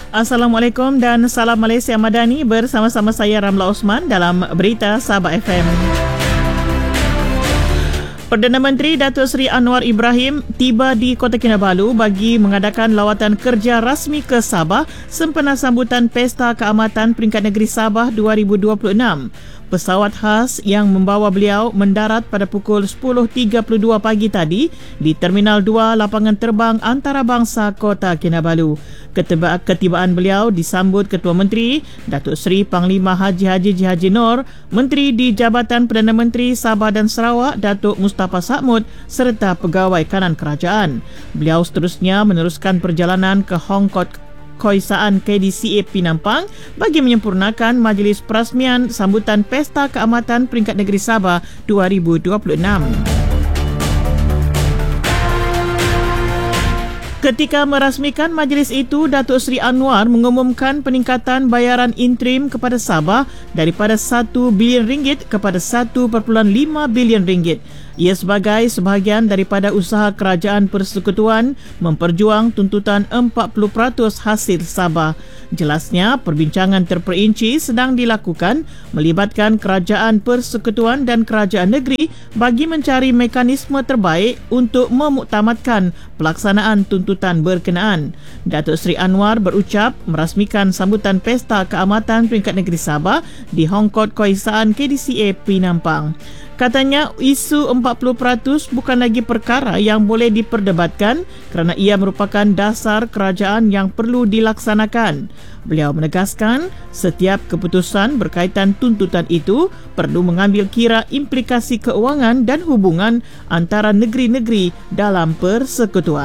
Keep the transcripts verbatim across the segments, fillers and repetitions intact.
Assalamualaikum dan salam Malaysia Madani, bersama-sama saya Ramla Osman dalam Berita Sabah F M. Perdana Menteri Datuk Seri Anwar Ibrahim tiba di Kota Kinabalu bagi mengadakan lawatan kerja rasmi ke Sabah sempena sambutan Pesta Keamatan Peringkat Negeri Sabah dua ribu dua puluh enam. Pesawat khas yang membawa beliau mendarat pada pukul sepuluh tiga puluh dua pagi tadi di Terminal dua Lapangan Terbang Antarabangsa Kota Kinabalu. Ketiba, ketibaan beliau disambut Ketua Menteri Datuk Seri Panglima Haji Haji Ji Haji Nur, Menteri di Jabatan Perdana Menteri Sabah dan Sarawak Datuk Mustafa Sakmud serta pegawai kanan kerajaan. Beliau seterusnya meneruskan perjalanan ke Hong Kong Keisaan K D C A Penampang bagi menyempurnakan majlis perasmian sambutan Pesta Keamatan Peringkat Negeri Sabah dua ribu dua puluh enam. Ketika merasmikan majlis itu, Datuk Seri Anwar mengumumkan peningkatan bayaran interim kepada Sabah daripada satu bilion ringgit kepada satu perpuluhan lima bilion ringgit. Ia sebagai sebahagian daripada usaha kerajaan persekutuan memperjuang tuntutan empat puluh peratus hasil Sabah. Jelasnya, perbincangan terperinci sedang dilakukan melibatkan kerajaan persekutuan dan kerajaan negeri bagi mencari mekanisme terbaik untuk memuktamadkan pelaksanaan tuntutan berkenaan. Datuk Seri Anwar berucap merasmikan sambutan Pesta Keamatan Peringkat Negeri Sabah di Hong Kong Keisaan K D C A Penampang. Katanya, isu empat puluh peratus bukan lagi perkara yang boleh diperdebatkan kerana ia merupakan dasar kerajaan yang perlu dilaksanakan. Beliau menegaskan, setiap keputusan berkaitan tuntutan itu perlu mengambil kira implikasi keuangan dan hubungan antara negeri-negeri dalam persekutuan.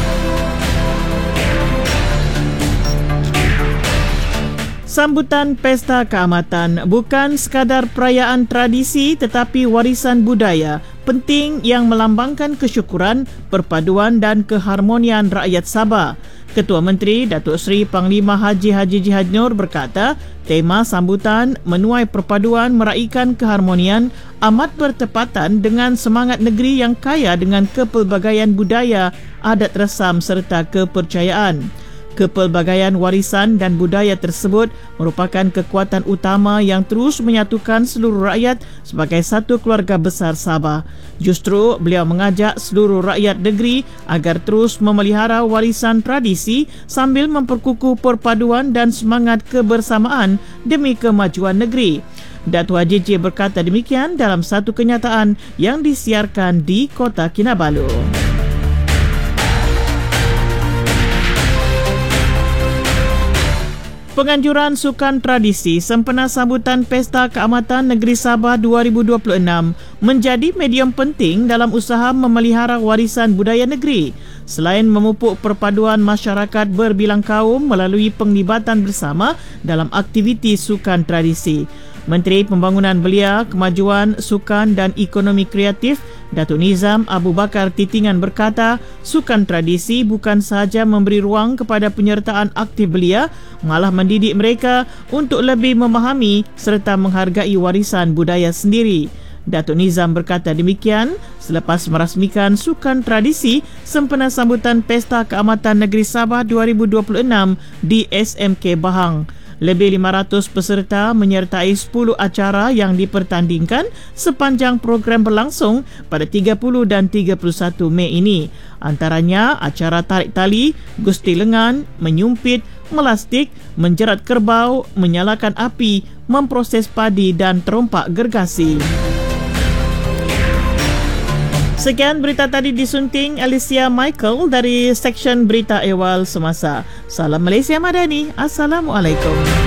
Sambutan Pesta Keamatan bukan sekadar perayaan tradisi tetapi warisan budaya penting yang melambangkan kesyukuran, perpaduan dan keharmonian rakyat Sabah. Ketua Menteri Datuk Seri Panglima Haji Haji Ji Haji Nur berkata, tema sambutan menuai perpaduan meraikan keharmonian amat bertepatan dengan semangat negeri yang kaya dengan kepelbagaian budaya, adat resam serta kepercayaan. Kepelbagaian warisan dan budaya tersebut merupakan kekuatan utama yang terus menyatukan seluruh rakyat sebagai satu keluarga besar Sabah. Justru beliau mengajak seluruh rakyat negeri agar terus memelihara warisan tradisi sambil memperkukuh perpaduan dan semangat kebersamaan demi kemajuan negeri. Datuk Haji J berkata demikian dalam satu kenyataan yang disiarkan di Kota Kinabalu. Penganjuran sukan tradisi sempena sambutan Pesta Keamatan Negeri Sabah dua ribu dua puluh enam menjadi medium penting dalam usaha memelihara warisan budaya negeri. Selain memupuk perpaduan masyarakat berbilang kaum melalui penglibatan bersama dalam aktiviti sukan tradisi. Menteri Pembangunan Belia, Kemajuan Sukan dan Ekonomi Kreatif Datuk Nizam Abu Bakar Titingan berkata, sukan tradisi bukan sahaja memberi ruang kepada penyertaan aktif belia, malah mendidik mereka untuk lebih memahami serta menghargai warisan budaya sendiri. Datuk Nizam berkata demikian selepas merasmikan sukan tradisi sempena sambutan Pesta Keamatan Negeri Sabah dua ribu dua puluh enam di S M K Bahang. Lebih lima ratus peserta menyertai sepuluh acara yang dipertandingkan sepanjang program berlangsung pada tiga puluh dan tiga puluh satu Mei ini. Antaranya acara tarik tali, gusti lengan, menyumpit, melastik, menjerat kerbau, menyalakan api, memproses padi dan terompak gergasi. Sekian berita tadi disunting Alicia Michael dari Seksyen Berita Ehwal Semasa. Salam Malaysia Madani. Assalamualaikum.